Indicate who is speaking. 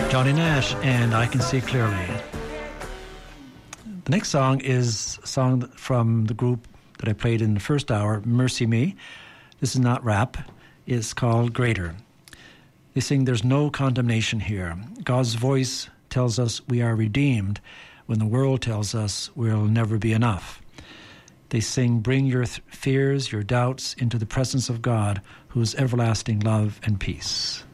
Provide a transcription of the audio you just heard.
Speaker 1: Johnny Nash and I Can See Clearly. The next song is a song from the group that I played in the first hour, Mercy Me. This is not rap. It's called Greater. They sing, "There's no condemnation here. God's voice tells us we are redeemed when the world tells us we'll never be enough." They sing, "Bring your fears, your doubts into the presence of God, who is everlasting love and peace."